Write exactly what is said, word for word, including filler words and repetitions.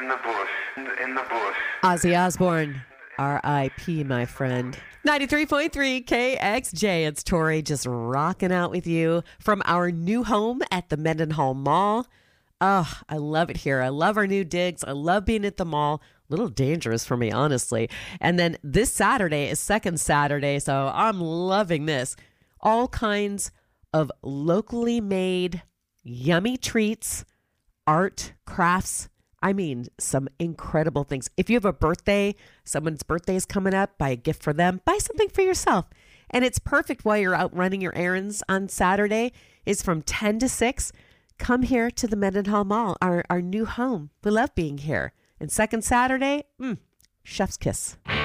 in the bush, in the bush. Ozzy Osbourne, R I P, my friend. ninety-three point three K X J. It's Tori just rocking out with you from our new home at the Mendenhall Mall. Oh, I love it here. I love our new digs. I love being at the mall. A little dangerous for me, honestly. And then this Saturday is second Saturday, so I'm loving this. All kinds of locally made yummy treats, art, crafts. I mean, some incredible things. If you have a birthday, someone's birthday is coming up, buy a gift for them, buy something for yourself. And it's perfect while you're out running your errands on Saturday. It's from ten to six. Come here to the Mendenhall Mall, our, our new home. We love being here. And second Saturday, mm, chef's kiss.